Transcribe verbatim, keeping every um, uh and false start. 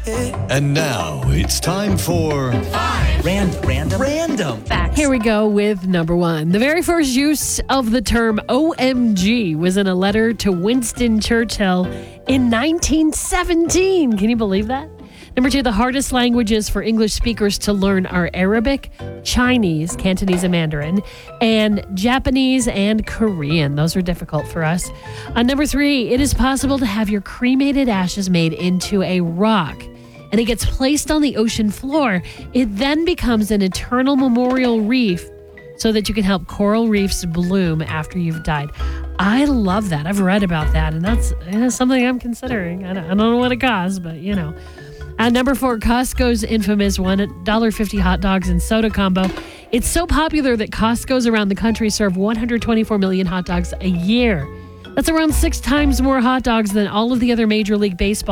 And now it's time for Random. Random. Random. Facts. Here we go with number one. The very first use of the term O M G was in a letter to Winston Churchill in nineteen seventeen. Can you believe that? Number two, the hardest languages for English speakers to learn are Arabic, Chinese, Cantonese and Mandarin, and Japanese and Korean. Those are difficult for us. Uh, number three, it is possible to have your cremated ashes made into a rock, and it gets placed on the ocean floor. It then becomes an eternal memorial reef so that you can help coral reefs bloom after you've died. I love that. I've read about that, and that's, that's something I'm considering. I don't, I don't know what it costs, but you know. At number four, Costco's infamous one dollar fifty hot dogs and soda combo. It's so popular that Costco's around the country serve one hundred twenty-four million hot dogs a year. That's around six times more hot dogs than all of the other Major League Baseball